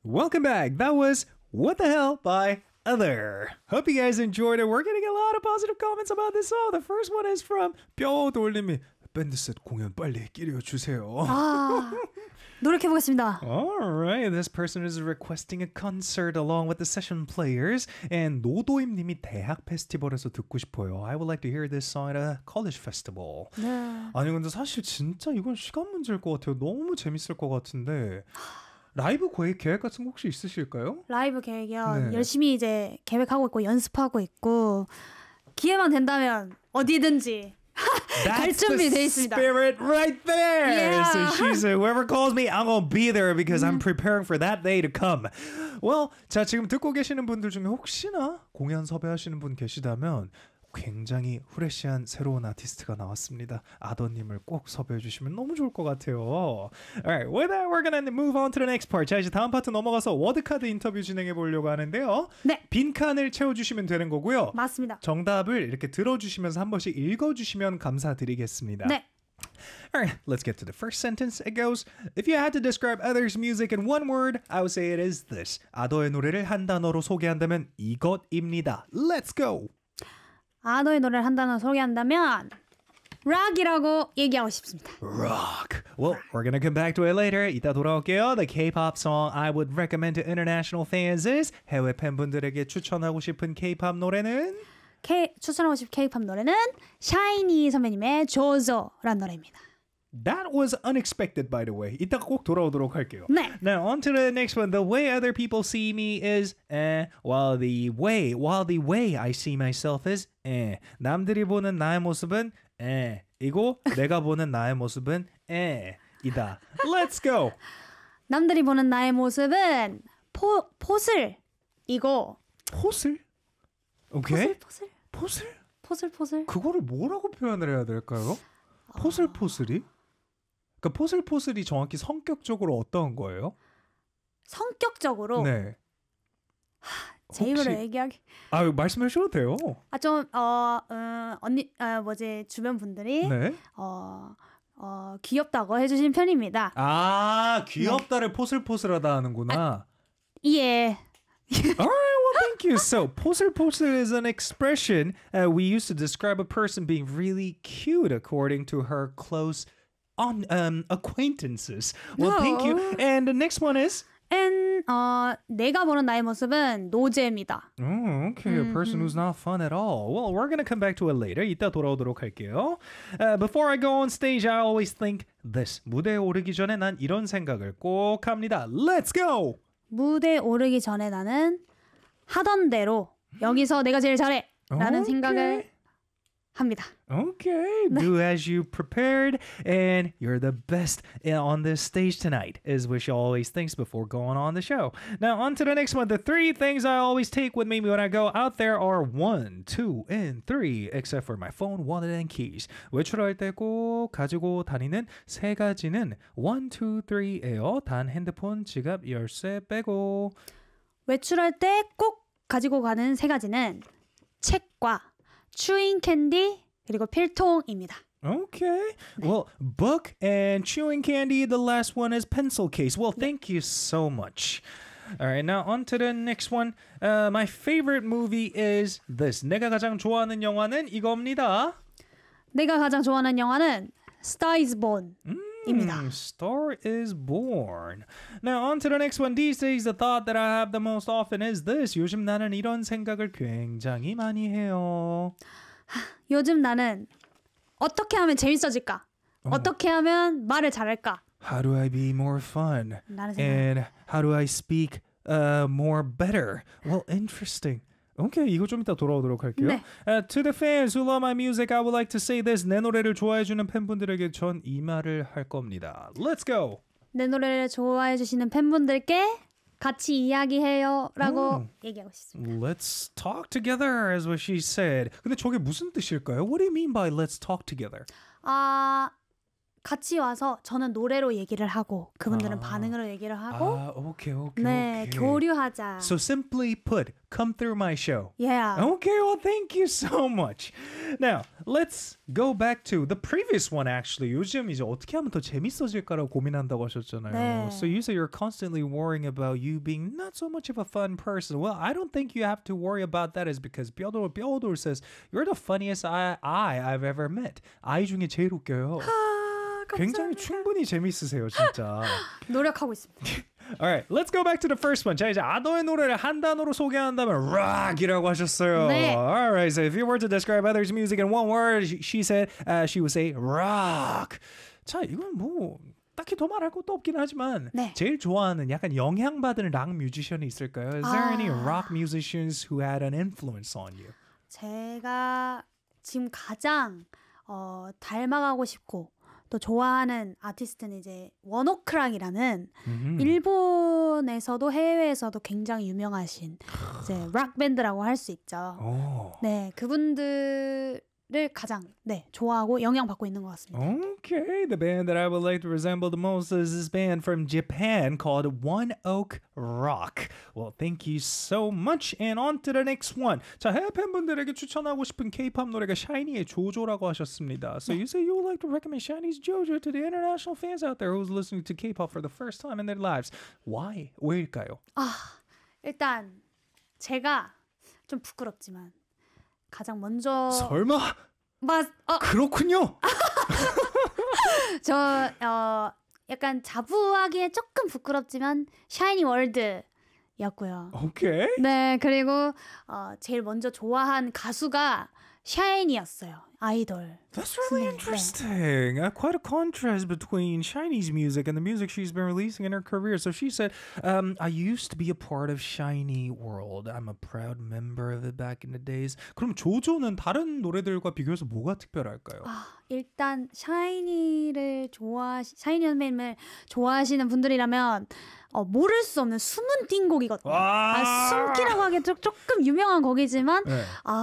Welcome back. That was What the Hell by Other. Hope you guys enjoyed it. We're getting a lot of positive comments about this song. The first one is from 뼈돌림이 밴드셋 공연 빨리 끼려주세요. 아, 노력해보겠습니다. Alright, this person is requesting a concert along with the session players. And 노도임님이 대학 페스티벌에서 듣고 싶어요. I would like to hear this song at a college festival. 네. 아니 근데 사실 진짜 이건 시간 문제일 것 같아요. 너무 재밌을 것 같은데 라이브 계획 같은 거 혹시 있으실까요? 라이브 계획이요. 네. 열심히 이제 계획하고 있고 연습하고 있고 기회만 된다면 어디든지 갈 준비 돼 있습니다. Spirit right there. Yeah. So she said, whoever calls me, I'm gonna be there because I'm preparing for that day to come. Well, 자 지금 듣고 계시는 분들 중에 혹시나 공연 섭외하시는 분 계시다면 굉장히 프레시한 새로운 아티스트가 나왔습니다. 아더님을 꼭 섭외해 주시면 너무 좋을 것 같아요. Alright, with that, we're gonna move on to the next part. 자 이제 다음 파트 넘어가서 워드카드 인터뷰 진행해 보려고 하는데요. 네. 빈 칸을 채워주시면 되는 거고요. 맞습니다. 정답을 이렇게 들어주시면서 한 번씩 읽어주시면 감사드리겠습니다. 네. Alright, let's get to the first sentence. It goes, if you had to describe others' music in one word, I would say it is this. 아더의 노래를 한 단어로 소개한다면 이것입니다. Let's go! 아더의 노래를 한 단어 소개한다면 락이라고 얘기하고 싶습니다. Rock. Well, we're gonna come back to it later. 이따 돌아올게요. The K-pop song I would recommend to international fans is 해외 팬분들에게 추천하고 싶은 K-pop 노래는 추천하고 싶은 K-pop 노래는 샤이니 선배님의 조조라는 노래입니다. That was unexpected, by the way. 이따 꼭 돌아오도록 할게요. 네. Now, on to the next one. The way other people see me is while the way I see myself is 남들이 보는 나의 모습은 이고 내가 보는 나의 모습은 이다. Let's go. 남들이 보는 나의 모습은 포슬이고 포슬? 오케이. 포슬? 포슬? 포슬? 그거를 뭐라고 표현을 해야 될까요? 포슬포슬이? 그러니까 포슬포슬이 정확히 성격적으로 어떤 거예요? 성격적으로 네. 제 입으로 얘기하기 말씀해 주셔도 돼요. 언니 주변 분들이 네. 귀엽다고 해주신 편입니다. 아, 귀엽다를 포슬포슬하다 하는구나. 예. Alright, well, thank you. So, 포슬포슬 is an expression we used to describe a person being really cute according to her close acquaintances. Well, thank you. And the next one is? And 내가 보는 나의 모습은 노제입니다. Oh, okay. A person who's not fun at all. Well, we're going to come back to it later. 이따 돌아오도록 할게요. Before I go on stage, I always think this. 무대에 오르기 전에 난 이런 생각을 꼭 합니다. Let's go! 무대에 오르기 전에 나는 하던 대로 여기서 내가 제일 잘해 라는 생각을 합니다. Okay, do as you prepared, and you're the best on this stage tonight, is what she always thinks before going on the show. Now, on to the next one. The three things I always take with me when I go out there are 1, 2, and 3, except for my phone, wallet, and keys. 외출할 때 꼭 가지고 다니는 세 가지는 1, 2, 3예요. 단 핸드폰, 지갑, 열쇠 빼고. 외출할 때 꼭 가지고 가는 세 가지는 책과 chewing candy 그리고 필통입니다. Okay. Well, book and chewing candy. The last one is pencil case. Well, thank you so much. All right, now on to the next one. My favorite movie is this. 내가 가장 좋아하는 영화는 이겁니다. 내가 가장 좋아하는 영화는 Star is Born. Star is Born. Now on to the next one. These days the thought that I have the most often is this. 요즘 나는 이런 생각을 굉장히 많이 해요. 요즘 나는 어떻게 하면 재밌어질까? 어떻게 하면 말을 잘할까? How do I be more fun? And how do I speak more better? Well, interesting. Okay, 이거 좀 이따 돌아오도록 할게요. 네. To the fans who love my music, I would like to say this. 내 노래를 좋아해주는 팬분들에게 전 이 말을 할 겁니다. Let's go! 내 노래를 좋아해 주시는 팬분들께 같이 이야기해요 라고 얘기하고 싶습니다. Let's talk together, is what she said. 근데 저게 무슨 뜻일까요? What do you mean by let's talk together? 같이 와서 저는 노래로 얘기를 하고 그분들은 반응으로 얘기를 하고 okay. 네, 교류하자. So simply put, come through my show. Yeah. Okay, well, thank you so much. Now, let's go back to the previous one, actually. 요즘 이제 어떻게 하면 더 재밌어질까라고 고민한다고 하셨잖아요. 네. So you say you're constantly worrying about you being not so much of a fun person. Well, I don't think you have to worry about that is because 뼈돌 says, you're the funniest I've ever met. 아이 중에 제일 웃겨요. 굉장히 충분히 재밌으세요, 진짜. 노력하고 있습니다. Alright, let's go back to the first one. 자, 이제 아더의 노래를 한 단어로 소개한다면 rock이라고 하셨어요. 네. Alright, so if you were to describe others' music in one word, she said she would say rock. 자, 이건 뭐 딱히 더 말할 것도 없긴 하지만 네. 제일 좋아하는 약간 영향받은 락 뮤지션이 있을까요? Is there any rock musicians who had an influence on you? 제가 지금 가장 닮아가고 싶고 또 좋아하는 아티스트는 이제 원오크락이라는 일본에서도 해외에서도 굉장히 유명하신 이제 락 밴드라고 할 수 있죠. 네, 그분들을 가장 좋아하고 영향받고 있는 것 같습니다. Okay, the band that I would like to resemble the most is this band from Japan called One Ok Rock. Well, thank you so much. And on to the next one. 자, 해외 팬분들에게 추천하고 싶은 K-pop 노래가 SHINee의 조조라고 하셨습니다. So you say you would like to recommend SHINee's JoJo to the international fans out there who's listening to K-pop for the first time in their lives. Why? 왜일까요? 일단 제가 좀 부끄럽지만 가장 먼저 설마? 그렇군요. 저 약간 자부하기에 조금 부끄럽지만 샤이니 월드였고요. 오케이. 네, 그리고 제일 먼저 좋아한 가수가 샤이니였어요. 아이돌. That's really interesting. Quite a contrast between SHINee's music and the music she's been releasing in her career. So she said, I used to be a part of SHINee World. I'm a proud member of it back in the days. 그럼 조조는 다른 노래들과 비교해서 뭐가 특별할까요? 일단 샤이니 선배님을 좋아하시는 분들이라면 모를 수 없는 숨은 띵곡이거든요. 숨기라고 하기엔 조금 유명한 곡이지만 네.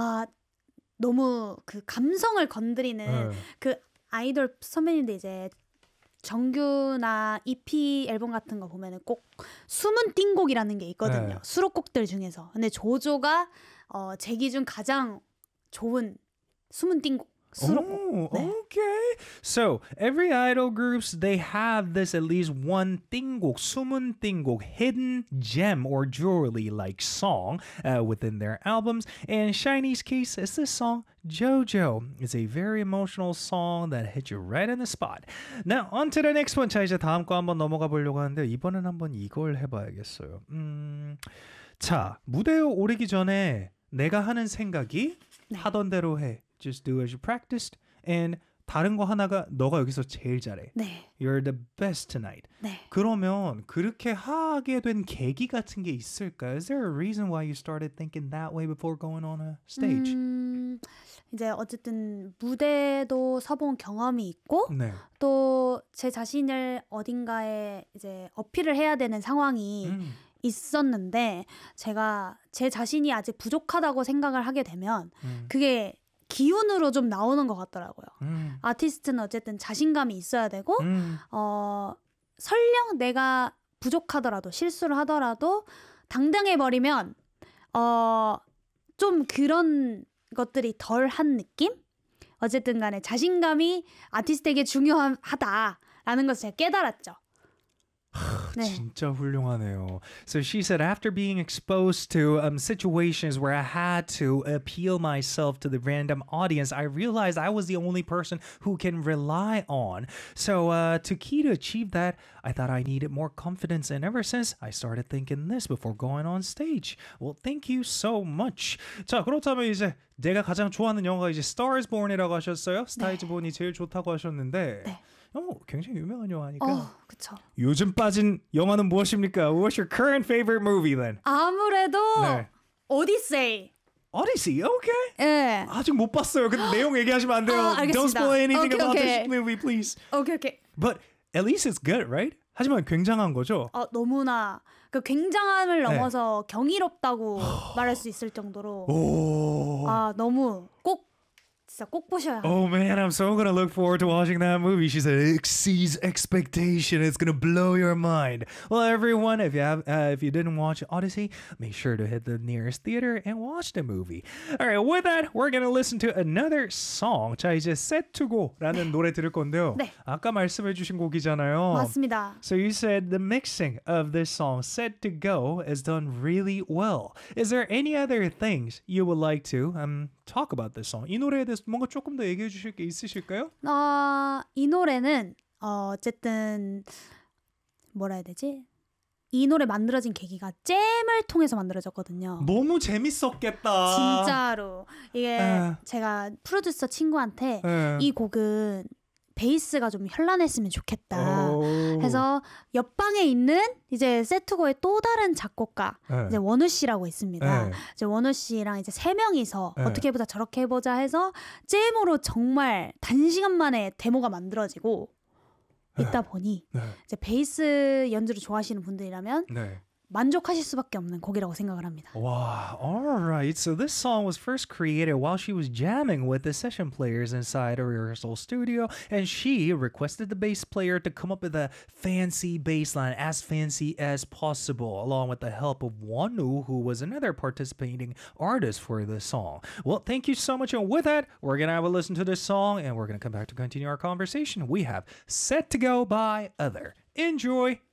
너무 그 감성을 건드리는 그 아이돌 선배님들 이제 정규나 EP 앨범 같은 거 보면은 꼭 숨은 띵곡이라는 게 있거든요. 네. 수록곡들 중에서. 근데 조조가 제 기준 가장 좋은 숨은 띵곡. 수록곡. 네. Okay. So every idol groups they have this at least one 띵곡, 숨은 띵곡, hidden gem or jewelry like song within their albums. And SHINee's case is this song JoJo. It's a very emotional song that hits you right in the spot. Now on to the next one. 자 이제 다음 거 한번 넘어가 보려고 하는데 이번엔 한번 이걸 해봐야겠어요. 자 무대에 오르기 전에 내가 하는 생각이 하던 대로 해. Just do as you practiced. And 다른 거 하나가 너가 여기서 제일 잘해. 네. You're the best tonight. 네. 그러면 그렇게 하게 된 계기 같은 게 있을까요? Is there a reason why you started thinking that way before going on a stage? 이제 어쨌든 무대도 서본 경험이 있고 네. 또 제 자신을 어딘가에 이제 어필을 해야 되는 상황이 있었는데 제가 제 자신이 아직 부족하다고 생각을 하게 되면 그게 기운으로 좀 나오는 것 같더라고요. 아티스트는 어쨌든 자신감이 있어야 되고 설령 내가 부족하더라도 실수를 하더라도 당당해버리면 좀 그런 것들이 덜한 느낌? 어쨌든 간에 자신감이 아티스트에게 중요하다라는 것을 제가 깨달았죠. 네. 진짜 훌륭하네요. So she said after being exposed to situations where I had to appeal myself to the random audience, I realized I was the only person who can rely on. So to key to achieve that, I thought I needed more confidence. And ever since, I started thinking this before going on stage. Well, thank you so much. 자, 그렇다면 이제 내가 가장 좋아하는 영화가 이제 Stars Born이라고 하셨어요. 스타이즈 본이 제일 좋다고 하셨는데 네. 굉장히 유명한 영화니까. 그쵸. 요즘 빠진 영화는 무엇입니까? What's your current favorite movie then? 아무래도 네. 오디세이. Odyssey, okay. 네. 아직 못 봤어요. 근데 내용 얘기하시면 안 돼요. 알겠습니다. Don't spoil anything Okay, about okay. this movie, please. 오케이. But at least it's good, right? 하지만 굉장한 거죠. 너무나 그 굉장함을 넘어서 경이롭다고 말할 수 있을 정도로 오. 너무 꼭 진짜 꼭 보셔야 해요. Oh man, I'm so gonna look forward to watching that movie. She said it exceeds expectation. It's gonna blow your mind. Well, everyone, if you didn't watch Odyssey, make sure to hit the nearest theater and watch the movie. All right, with that, we're gonna listen to another song. 자, 이제 Set to Go라는 노래 들을 건데요. 네. 아까 말씀해주신 곡이잖아요. 맞습니다. So you said the mixing of this song, Set to Go, is done really well. Is there any other things you would like to talk about this song? 이 노래에 대해서 뭔가 조금 더 얘기해 주실 게 있으실까요? 이 노래는 어쨌든 뭐라 해야 되지? 이 노래 만들어진 계기가 잼을 통해서 만들어졌거든요. 너무 재밌었겠다. 진짜로. 이게 제가 프로듀서 친구한테 이 곡은 베이스가 좀 현란했으면 좋겠다. 해서 옆방에 있는 이제 세트고의 또 다른 작곡가 이제 원우 씨라고 있습니다. 이제 원우 씨랑 이제 세 명이서 어떻게 해보자 저렇게 해보자 해서 잼으로 정말 단시간 만에 데모가 만들어지고 있다 보니 이제 베이스 연주를 좋아하시는 분들이라면 만족하실 수밖에 없는 곡이라고 생각을 합니다. Wow. All right. So this song was first created while she was jamming with the session players inside a rehearsal studio, and she requested the bass player to come up with a fancy bass line, as fancy as possible, along with the help of Wonu, who was another participating artist for this song. Well, thank you so much. And with that, we're going to have a listen to this song, and we're going to come back to continue our conversation. We have Set to Go by Other. Enjoy.